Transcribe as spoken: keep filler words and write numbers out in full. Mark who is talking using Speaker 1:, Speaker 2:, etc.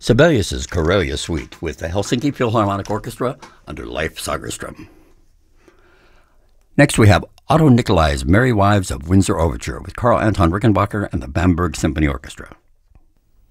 Speaker 1: Sibelius's Karelia Suite with the Helsinki Philharmonic Orchestra under Leif Sagerström. Next we have Otto Nicolai's Merry Wives of Windsor Overture with Carl Anton Rickenbacker and the Bamberg Symphony Orchestra.